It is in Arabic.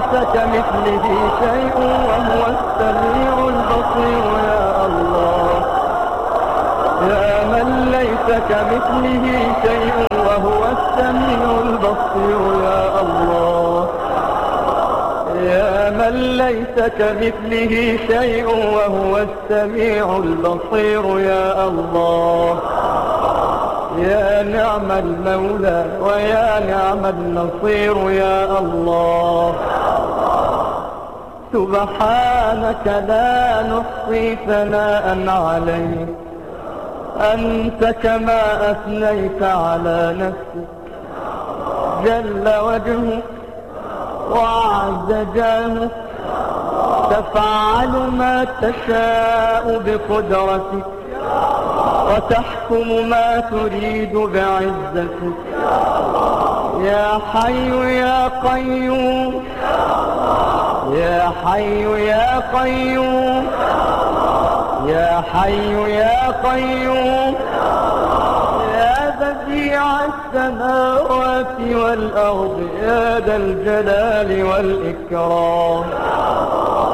كمثله شيء وهو السميع البصير يا الله. يا من ليس كمثله شيء وهو السميع البصير يا الله. يا من ليس كمثله شيء وهو السميع البصير يا الله. يا نعم المولى ويا نعم النصير يا الله. سبحانك لا نحصي ثناء عليك، أنت كما أثنيت على نفسك. جل وجهك وعز جاهك، تفعل ما تشاء بقدرتك وتحكم ما تريد بعزتك. يا حي يا قيوم، يا حي يا قيوم، يا حي يا قيوم، يا بديع السماوات والأرض، يا ذا الجلال والإكرام.